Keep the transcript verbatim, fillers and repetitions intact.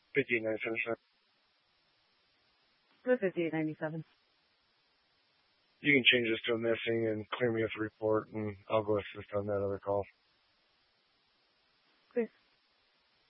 fifty-eight ninety-seven, sir. Good fifty-eight ninety-seven. You can change this to a missing and clear me with the report, and I'll go assist on that other call. Clear.